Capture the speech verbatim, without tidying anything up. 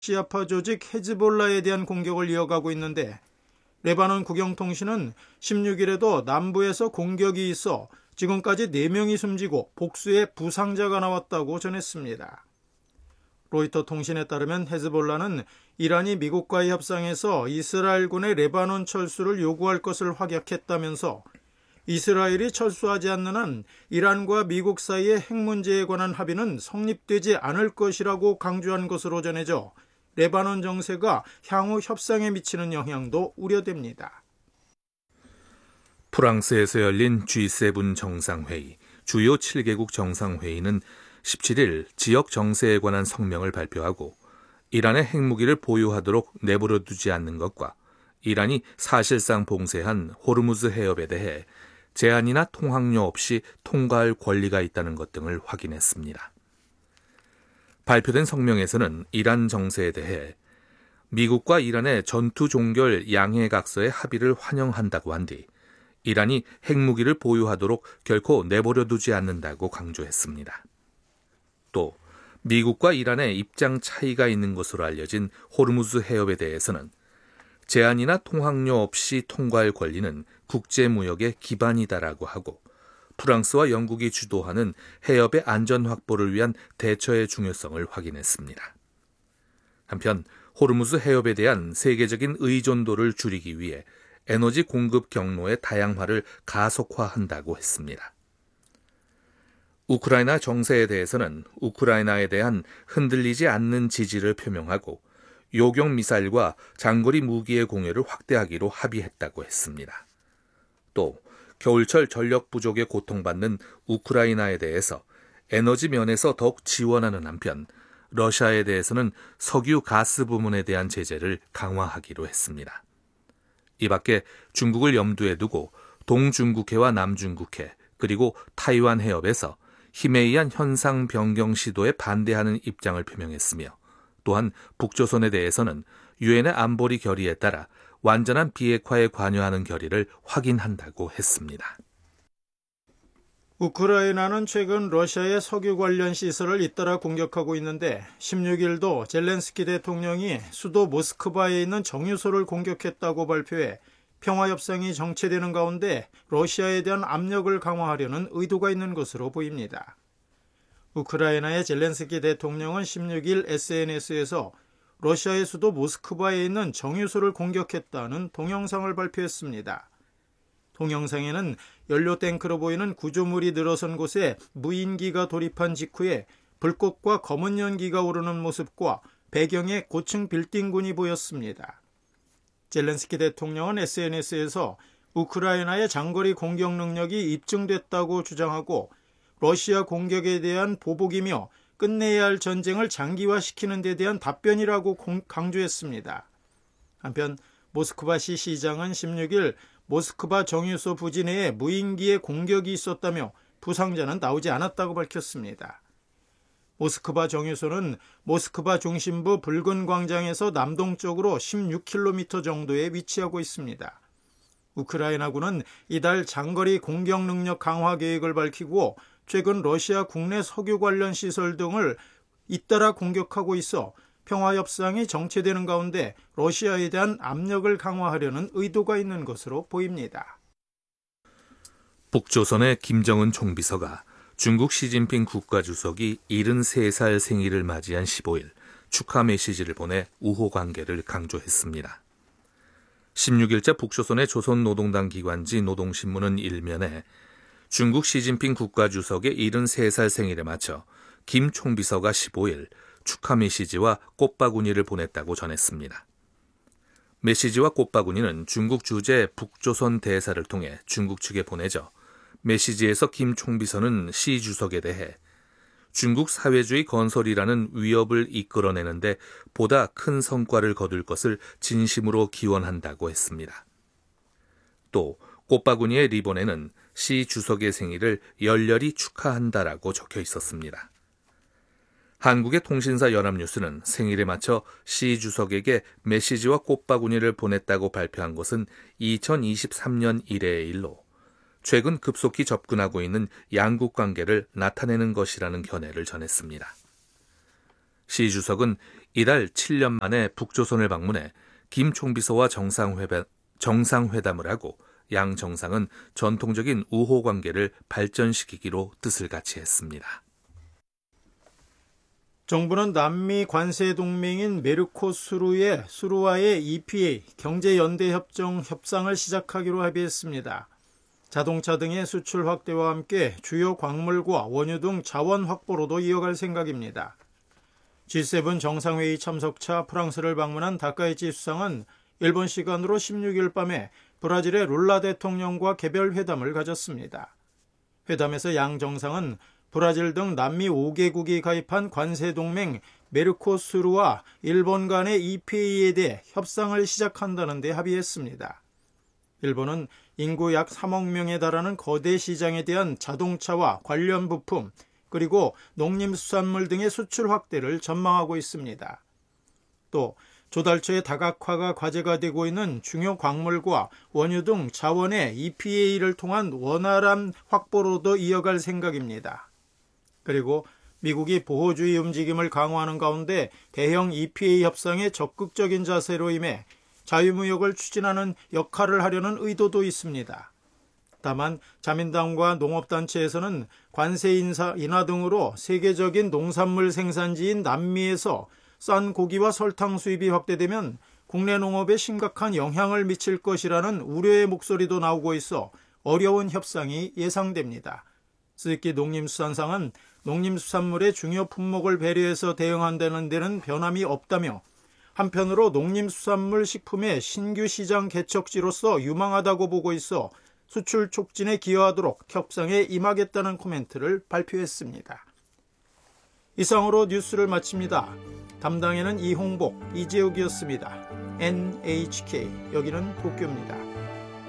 시아파 조직 헤즈볼라에 대한 공격을 이어가고 있는데 레바논 국영통신은 십육 일에도 남부에서 공격이 있어 지금까지 네 명이 숨지고 복수의 부상자가 나왔다고 전했습니다. 로이터 통신에 따르면 헤즈볼라는 이란이 미국과의 협상에서 이스라엘군의 레바논 철수를 요구할 것을 확약했다면서 이스라엘이 철수하지 않는 한 이란과 미국 사이의 핵 문제에 관한 합의는 성립되지 않을 것이라고 강조한 것으로 전해져 레바논 정세가 향후 협상에 미치는 영향도 우려됩니다. 프랑스에서 열린 지 세븐 정상회의, 주요 칠 개국 정상회의는 십칠 일 지역 정세에 관한 성명을 발표하고 이란의 핵무기를 보유하도록 내버려두지 않는 것과 이란이 사실상 봉쇄한 호르무즈 해협에 대해 제한이나 통항로 없이 통과할 권리가 있다는 것 등을 확인했습니다. 발표된 성명에서는 이란 정세에 대해 미국과 이란의 전투 종결 양해각서의 합의를 환영한다고 한 뒤 이란이 핵무기를 보유하도록 결코 내버려두지 않는다고 강조했습니다. 또 미국과 이란의 입장 차이가 있는 것으로 알려진 호르무즈 해협에 대해서는 제한이나 통항로 없이 통과할 권리는 국제무역의 기반이다라고 하고 프랑스와 영국이 주도하는 해협의 안전 확보를 위한 대처의 중요성을 확인했습니다. 한편 호르무즈 해협에 대한 세계적인 의존도를 줄이기 위해 에너지 공급 경로의 다양화를 가속화한다고 했습니다. 우크라이나 정세에 대해서는 우크라이나에 대한 흔들리지 않는 지지를 표명하고 요격 미사일과 장거리 무기의 공여를 확대하기로 합의했다고 했습니다. 또 겨울철 전력 부족에 고통받는 우크라이나에 대해서 에너지 면에서 더욱 지원하는 한편 러시아에 대해서는 석유 가스 부문에 대한 제재를 강화하기로 했습니다. 이 밖에 중국을 염두에 두고 동중국해와 남중국해 그리고 타이완 해협에서 희메이안 현상 변경 시도에 반대하는 입장을 표명했으며 또한 북조선에 대해서는 유엔의 안보리 결의에 따라 완전한 비핵화에 관여하는 결의를 확인한다고 했습니다. 우크라이나는 최근 러시아의 석유 관련 시설을 잇따라 공격하고 있는데 십육 일도 젤렌스키 대통령이 수도 모스크바에 있는 정유소를 공격했다고 발표해 평화협상이 정체되는 가운데 러시아에 대한 압력을 강화하려는 의도가 있는 것으로 보입니다. 우크라이나의 젤렌스키 대통령은 십육 일 에스엔에스에서 러시아의 수도 모스크바에 있는 정유소를 공격했다는 동영상을 발표했습니다. 동영상에는 연료 탱크로 보이는 구조물이 늘어선 곳에 무인기가 돌입한 직후에 불꽃과 검은 연기가 오르는 모습과 배경에 고층 빌딩군이 보였습니다. 젤렌스키 대통령은 에스엔에스에서 우크라이나의 장거리 공격 능력이 입증됐다고 주장하고 러시아 공격에 대한 보복이며 끝내야 할 전쟁을 장기화시키는 데 대한 답변이라고 강조했습니다. 한편 모스크바시 시장은 십육 일 모스크바 정유소 부지 내에 무인기의 공격이 있었다며 부상자는 나오지 않았다고 밝혔습니다. 모스크바 정유소는 모스크바 중심부 붉은 광장에서 남동쪽으로 십육 킬로미터 정도에 위치하고 있습니다. 우크라이나군은 이달 장거리 공격 능력 강화 계획을 밝히고 최근 러시아 국내 석유 관련 시설 등을 잇따라 공격하고 있어 평화협상이 정체되는 가운데 러시아에 대한 압력을 강화하려는 의도가 있는 것으로 보입니다. 북조선의 김정은 총비서가 중국 시진핑 국가주석이 칠십삼 살 생일을 맞이한 십오 일 축하 메시지를 보내 우호 관계를 강조했습니다. 십육 일자 북조선의 조선노동당 기관지 노동신문은 일면에 중국 시진핑 국가주석의 칠십삼 살 생일에 맞춰 김 총비서가 십오 일 축하 메시지와 꽃바구니를 보냈다고 전했습니다. 메시지와 꽃바구니는 중국 주재 북조선 대사를 통해 중국 측에 보내져 메시지에서 김 총비서는 시 주석에 대해 중국 사회주의 건설이라는 위협을 이끌어내는데 보다 큰 성과를 거둘 것을 진심으로 기원한다고 했습니다. 또 꽃바구니의 리본에는 시 주석의 생일을 열렬히 축하한다라고 적혀 있었습니다. 한국의 통신사 연합뉴스는 생일에 맞춰 시 주석에게 메시지와 꽃바구니를 보냈다고 발표한 것은 이천이십삼 년 이래의 일로 최근 급속히 접근하고 있는 양국 관계를 나타내는 것이라는 견해를 전했습니다. 시 주석은 이달 칠 년 만에 북조선을 방문해 김 총비서와 정상회담, 정상회담을 하고 양 정상은 전통적인 우호 관계를 발전시키기로 뜻을 같이 했습니다. 정부는 남미 관세 동맹인 메르코수르의 수르와의 이피에이 경제연대협정 협상을 시작하기로 합의했습니다. 자동차 등의 수출 확대와 함께 주요 광물과 원유 등 자원 확보로도 이어갈 생각입니다. 지 세븐 정상회의 참석차 프랑스를 방문한 다카이치 수상은 일본 시간으로 십육 일 밤에 브라질의 룰라 대통령과 개별 회담을 가졌습니다. 회담에서 양 정상은 브라질 등 남미 오 개국이 가입한 관세동맹 메르코수르와 일본 간의 이피에이에 대해 협상을 시작한다는 데 합의했습니다. 일본은 인구 약 삼억 명에 달하는 거대 시장에 대한 자동차와 관련 부품, 그리고 농림수산물 등의 수출 확대를 전망하고 있습니다. 또 조달처의 다각화가 과제가 되고 있는 중요 광물과 원유 등 자원의 이피에이를 통한 원활한 확보로도 이어갈 생각입니다. 그리고 미국이 보호주의 움직임을 강화하는 가운데 대형 이피에이 협상에 적극적인 자세로 임해 자유무역을 추진하는 역할을 하려는 의도도 있습니다. 다만 자민당과 농업단체에서는 관세 인사, 인하 등으로 세계적인 농산물 생산지인 남미에서 싼 고기와 설탕 수입이 확대되면 국내 농업에 심각한 영향을 미칠 것이라는 우려의 목소리도 나오고 있어 어려운 협상이 예상됩니다. 스즈키 농림수산상은 농림수산물의 중요 품목을 배려해서 대응한다는 데는 변함이 없다며, 한편으로 농림수산물 식품의 신규 시장 개척지로서 유망하다고 보고 있어 수출 촉진에 기여하도록 협상에 임하겠다는 코멘트를 발표했습니다. 이상으로 뉴스를 마칩니다. 담당에는 이홍복, 이재욱이었습니다. 엔에이치케이, 여기는 도쿄입니다.